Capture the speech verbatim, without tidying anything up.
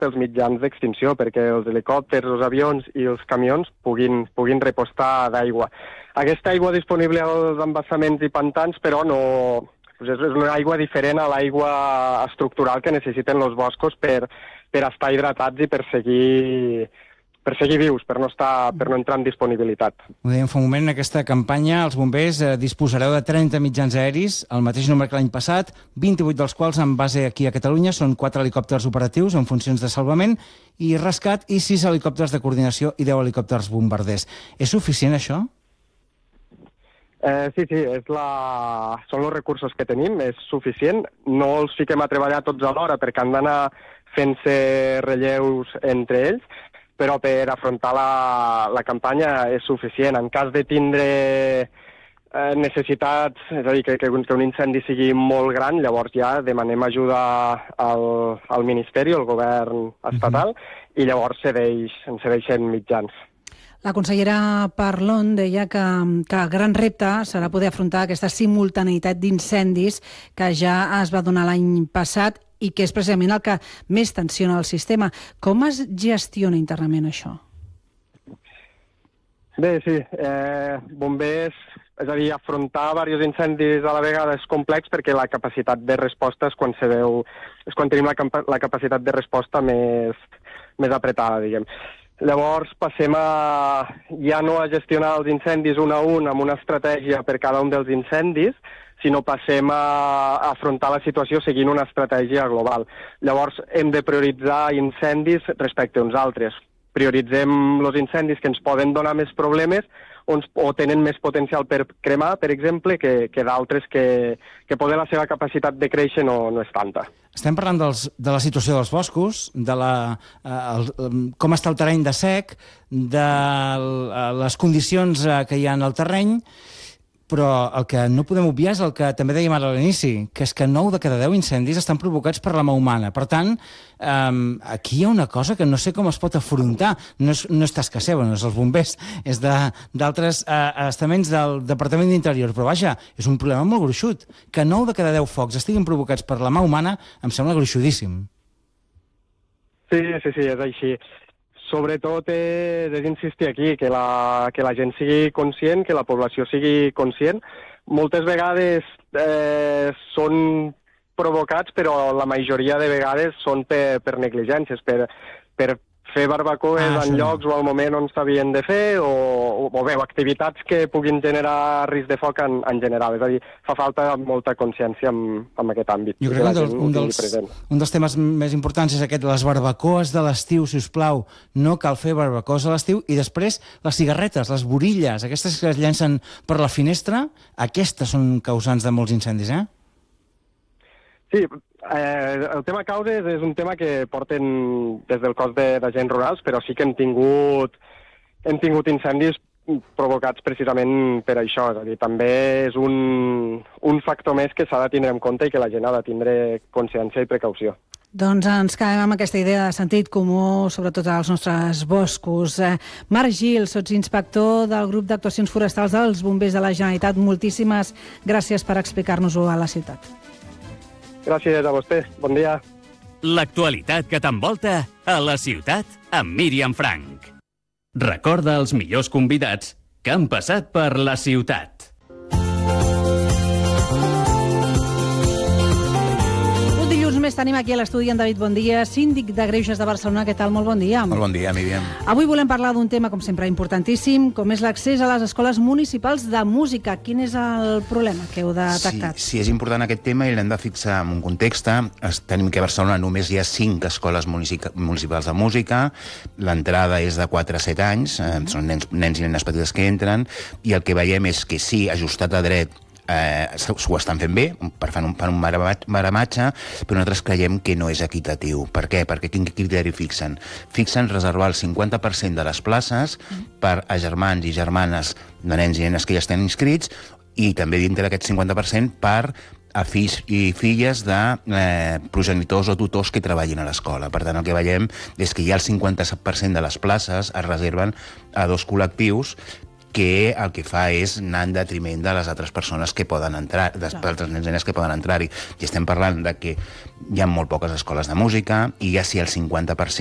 pels mitjans d'extinció, perquè els helicòpters, els avions i els camions puguin, puguin repostar d'aigua. Aquesta aigua disponible als embassaments i pantans, però no... és una aigua diferent a l'aigua estructural que necessiten els boscos per, per estar hidratats i per seguir... per seguir vius, per no, estar, per no entrar en disponibilitat. Ho dèiem fa un moment, en aquesta campanya els bombers eh, disposareu de trenta mitjans aeris, el mateix número que l'any passat, vint-i-vuit dels quals en base aquí a Catalunya, són quatre helicòpters operatius en funcions de salvament i rescat i sis helicòpters de coordinació i deu helicòpters bombarders. És suficient això? Eh, sí, sí, és la... són els recursos que tenim, és suficient. No els fiquem a treballar tots alhora perquè han d'anar fent-se relleus entre ells, però per afrontar la, la campanya és suficient. En cas de tindre eh, necessitats, és a dir, que, que, un, que un incendi sigui molt gran, llavors ja demanem ajuda al, al Ministeri, al govern estatal, uh-huh. i llavors cedeix, ens cedeixen mitjans. La consellera Parlon deia que, que el gran repte serà poder afrontar aquesta simultaneïtat d'incendis que ja es va donar l'any passat i que és precisament el que més tensiona el sistema. Com es gestiona internament això? Bé, sí. Eh, bombers, és a dir, afrontar diversos incendis a la vegada és complex perquè la capacitat de resposta és quan se veu, és quan tenim la, la capacitat de resposta més, més apretada, diguem. Llavors passem a ja no a gestionar els incendis un a un amb una estratègia per cada un dels incendis, sinó passem a afrontar la situació seguint una estratègia global. Llavors hem de prioritzar incendis respecte a uns altres. Prioritzem els incendis que ens poden donar més problemes o tenen més potencial per cremar, per exemple, que, que d'altres que, que poden la seva capacitat de créixer no, no és tanta. Estem parlant dels, de la situació dels boscos, de la, eh, el, com està el terreny de sec, de les condicions que hi ha en el terreny, però el que no podem obviar és el que també dèiem ara a l'inici, que és que nou de cada deu incendis estan provocats per la mà humana. Per tant, eh, aquí hi ha una cosa que no sé com es pot afrontar. No és, no és tasca seva, no és els bombers, és d'altres eh, estaments del Departament d'Interior. Però vaja, és un problema molt gruixut. Que nou de cada deu focs estiguin provocats per la mà humana em sembla gruixudíssim. Sí, sí, sí, és així. Sobretot és, és insistir aquí, que la, que la gent sigui conscient, que la població sigui conscient. Moltes vegades eh, són provocats, però la majoria de vegades són per, per negligències, per, per fer barbacoes ah, en llocs o al moment on s'havien de fer, o, o, o bé, activitats que puguin generar risc de foc en, en general. És a dir, fa falta molta consciència en, en aquest àmbit. Jo crec que, que un, dels, un dels temes més importants és aquest, les barbacoes de l'estiu, si us plau. No cal fer barbacoes a l'estiu. I després, les cigarretes, les borilles, aquestes que es llencen per la finestra, aquestes són causants de molts incendis, eh? Sí, eh, el tema causes és un tema que porten des del cos de, d'agents rurals, però sí que hem tingut, hem tingut incendis provocats precisament per això. És a dir, també és un, un factor més que s'ha de tindre en compte i que la gent ha de tindre consciència i precaució. Doncs ens quedem amb aquesta idea de sentit comú, sobretot als nostres boscos. Eh, Marc Gil, sotsinspector del grup d'actuacions forestals dels bombers de la Generalitat, moltíssimes gràcies per explicar-nos-ho a la ciutat. Gràcies a vostè. Bon dia. L'actualitat que t'envolta a la ciutat amb Míriam Frank. Recorda els millors convidats que han passat per la ciutat. Més tenim aquí a l'estudi en David Bondia, síndic de Greuges de Barcelona. Què tal? Molt bon dia. Molt bon dia, Míriam. Avui volem parlar d'un tema, com sempre, importantíssim, com és l'accés a les escoles municipals de música. Quin és el problema que heu detectat? Sí, sí, és important aquest tema i l'hem de fixar en un context. Tenim que a Barcelona només hi ha cinc escoles municipals de música. L'entrada és de quatre a set anys, mm. són nens, nens i nenes petites que entren, i el que veiem és que sí, ajustat a dret, Eh, s'ho estan fent bé, per fan un, fan un baramatge, però nosaltres creiem que no és equitatiu. Per què? Perquè quin criteri fixen? Fixen reservar el cinquanta per cent de les places per a germans i germanes de nens i nenes que ja estan inscrits, i també dintre d'aquest cinquanta per cent per a fills i filles de eh, progenitors o tutors que treballin a l'escola. Per tant, el que veiem és que hi ha el cinquanta per cent de les places es reserven a dos col·lectius que el que fa és anar en detriment de les altres persones que poden entrar, dels altres nens i nenes que poden entrar-hi. I estem parlant de que hi ha molt poques escoles de música i ja si el cinquanta per cent